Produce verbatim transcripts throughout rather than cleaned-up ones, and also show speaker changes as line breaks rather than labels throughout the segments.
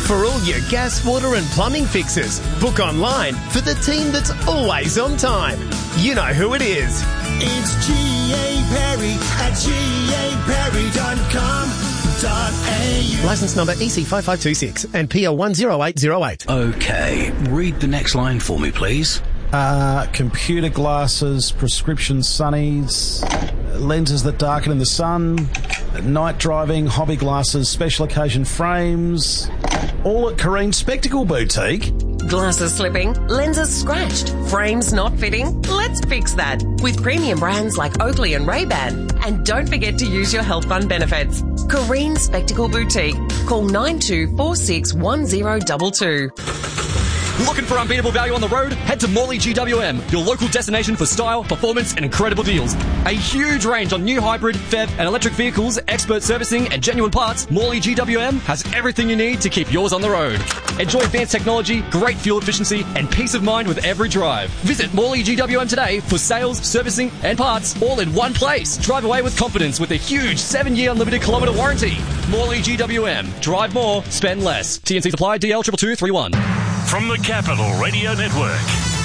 For all your gas, water and plumbing fixes, book online for the team that's always on time. You know who it is.
It's G A Perry at G A Perry dot com dot A U.
Licence number E C five five two six and P L one zero eight zero eight.
OK, read the next line for me, please.
Uh, computer glasses, prescription sunnies, lenses that darken in the sun, night driving, hobby glasses, special occasion frames, all at Careen Spectacle Boutique.
Glasses slipping, lenses scratched, frames not fitting? Let's fix that with premium brands like Oakley and Ray-Ban. And don't forget to use your health fund benefits. Careen Spectacle Boutique. Call nine two four six one zero two two.
Looking for unbeatable value on the road? Head to Morley G W M, your local destination for style, performance and incredible deals. A huge range on new hybrid, P H E V and electric vehicles, expert servicing and genuine parts. Morley G W M has everything you need to keep yours on the road. Enjoy advanced technology, great fuel efficiency and peace of mind with every drive. Visit Morley G W M today for sales, servicing and parts all in one place. Drive away with confidence with a huge seven year unlimited kilometre warranty. Morley G W M. Drive more, spend less. T N C supply D L two two two three one.
From the Capital Radio Network,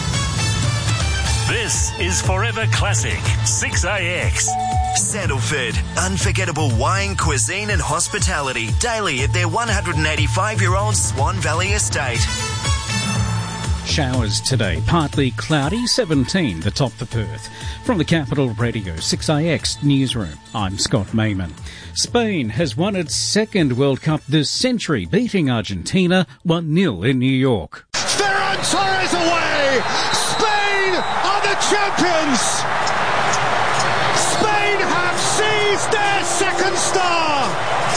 this is Forever Classic six A X.
Sandalford, unforgettable wine, cuisine and hospitality daily at their one hundred eighty-five-year-old Swan Valley estate.
Showers today, partly cloudy, seventeen, the top for Perth. From the Capital Radio six A X Newsroom, I'm Scott Mayman. Spain has won its second World Cup this century, beating Argentina one nil in New York.
Ferran Torres away! Spain are the champions! Spain have seized their second star!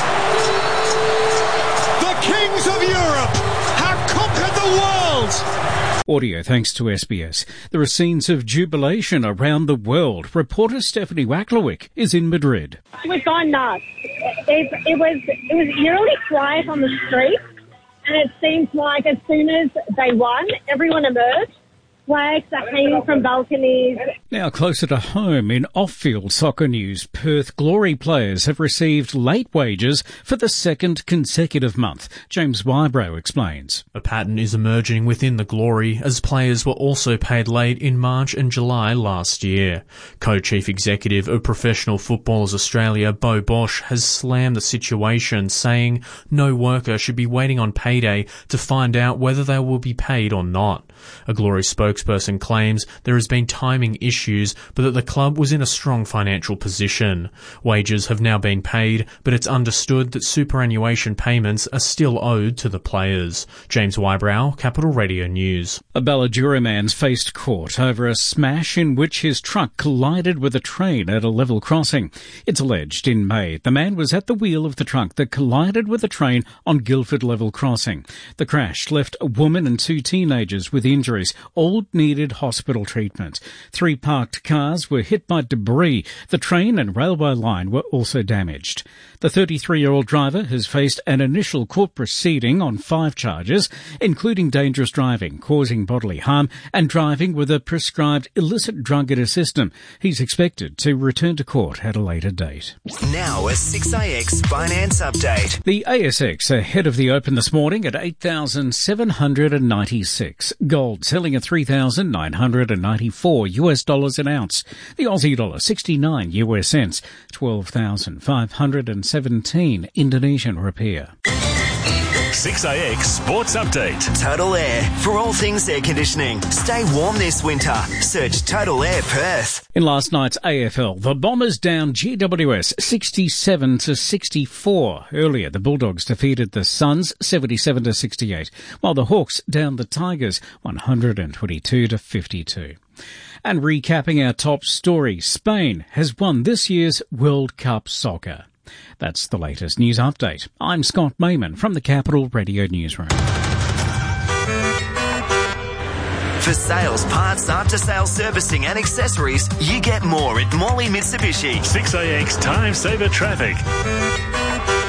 The kings of Europe have conquered the world!
Audio thanks to S B S. There are scenes of jubilation around the world. Reporter Stephanie Wacklewick is in Madrid.
We've gone nuts. It, it was it was eerily quiet on the street, and it seems like as soon as they won, everyone emerged. Flags are hanging from balconies.
Now closer to home in off-field soccer news, Perth Glory players have received late wages for the second consecutive month. James Wybrow explains.
A pattern is emerging within the Glory as players were also paid late in March and July last year. Co-chief executive of Professional Footballers Australia, Bo Bosch, has slammed the situation, saying no worker should be waiting on payday to find out whether they will be paid or not. A Glory spokesperson claims there has been timing issues, but that the club was in a strong financial position. Wages have now been paid, but it's understood that superannuation payments are still owed to the players. James Wybrow, Capital Radio News.
A Balladura man's faced court over a smash in which his truck collided with a train at a level crossing. It's alleged in May the man was at the wheel of the truck that collided with the train on Guildford Level Crossing. The crash left a woman and two teenagers with injuries. All needed hospital treatment. Three parked cars were hit by debris. The train and railway line were also damaged. The thirty-three-year-old driver has faced an initial court proceeding on five charges, including dangerous driving, causing bodily harm, and driving with a prescribed illicit drug in a system. He's expected to return to court at a later date.
Now a six A X finance update.
The A S X ahead of the open this morning at eight thousand seven hundred ninety-six. Gold selling at three thousand nine hundred ninety-four U S dollars an ounce. The Aussie dollar sixty-nine U S cents, twelve thousand five hundred seventeen Indonesian rupiah.
six A X Sports Update.
Total Air. For all things air conditioning. Stay warm this winter. Search Total Air Perth.
In last night's A F L, the Bombers down G W S sixty-seven to sixty-four. Earlier, the Bulldogs defeated the Suns seventy-seven to sixty-eight, while the Hawks downed the Tigers one hundred twenty-two to fifty-two. And recapping our top story, Spain has won this year's World Cup soccer. That's the latest news update. I'm Scott Mayman from the Capital Radio Newsroom.
For sales, parts, after-sales servicing and accessories, you get more at Morley Mitsubishi.
six A X Time Saver Traffic.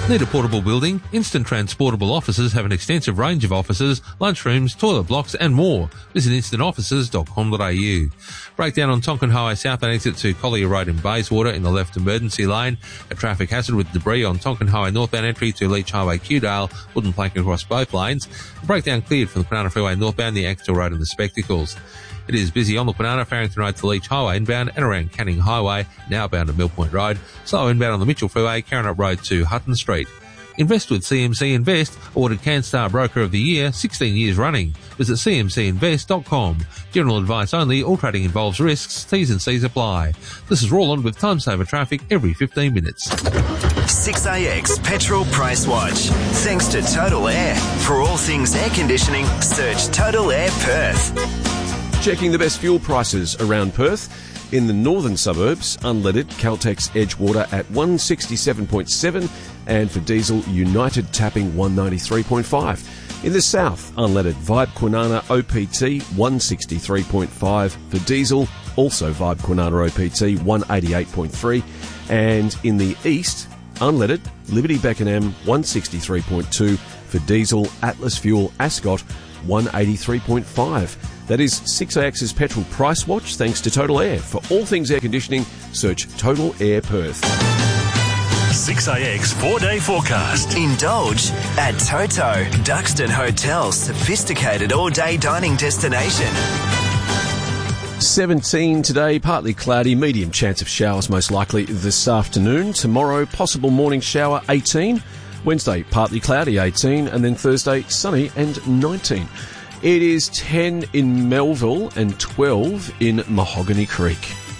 Need a portable building? Instant Transportable Offices have an extensive range of offices, lunchrooms, toilet blocks and more. Visit instant offices dot com dot a u. Breakdown on Tonkin Highway South and exit to Collier Road in Bayswater in the left emergency lane. A traffic hazard with debris on Tonkin Highway northbound entry to Leach Highway Qdale, wooden plank across both lanes. A breakdown cleared from the Kwinana Freeway northbound, the Axtell Road and the Spectacles. It is busy on the Kwinana, Farrington Road to Leach Highway inbound and around Canning Highway, now bound to Mill Point Road. Slow inbound on the Mitchell Freeway, Carrinup Road to Hutton Street. Invest with C M C Invest, awarded CanStar Broker of the Year sixteen years running. Visit c m c invest dot com. General advice only, all trading involves risks, T's and C's apply. This is Roland with Time Saver Traffic every fifteen minutes.
six A X Petrol Price Watch. Thanks to Total Air. For all things air conditioning, search Total Air Perth.
Checking the best fuel prices around Perth. In the northern suburbs, unleaded Caltex Edgewater at one sixty-seven point seven, and for diesel, United tapping one ninety-three point five. In the south, unleaded Vibe Kwinana O P T one sixty-three point five for diesel, also Vibe Kwinana O P T one eighty-eight point three, and in the east, unleaded Liberty Beckenham one sixty-three point two for diesel, Atlas Fuel Ascot one eighty-three point five. That is six A X's Petrol Price Watch, thanks to Total Air. For all things air conditioning, search Total Air Perth.
six A X four-day forecast.
Indulge at Toto, Duxton Hotel, sophisticated all-day dining destination.
seventeen today, partly cloudy, medium chance of showers most likely this afternoon. Tomorrow, possible morning shower, eighteen. Wednesday, partly cloudy, eighteen. And then Thursday, sunny and nineteen. It is ten in Melville and twelve in Mahogany Creek.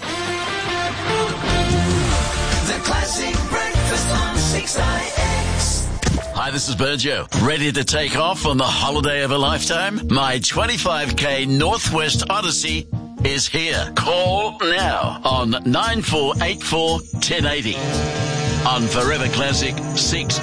The classic breakfast on six A X.
Hi, this is Berjo. Ready to take off on the holiday of a lifetime? My twenty-five K Northwest Odyssey is here. Call now on nine four eight four, one oh eight oh. On Forever Classic six